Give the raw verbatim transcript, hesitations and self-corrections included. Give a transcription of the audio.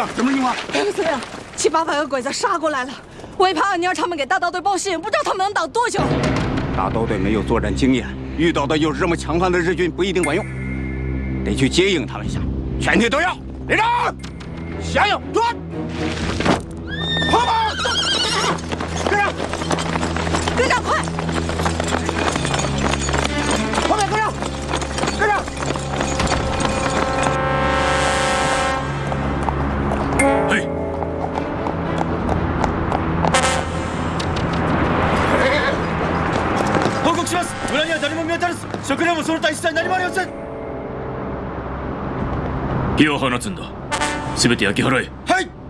长，什么情况？ 那个司令，七八百个鬼子杀过来了，我也怕安妮儿他们给大刀队报信，不知道他们能挡多久。 大刀队没有作战经验，遇到的又是这么强悍的日军，不一定管用，得去接应他们一下，全体都要。连长，响应，转，跑吧！跟上， 跟上，快！ 后面跟上，跟上。 嘿。 報告します。村には誰も見当たらず、食料もその他一切何もありません。火を放つんだ。すべて焼き払え。はい。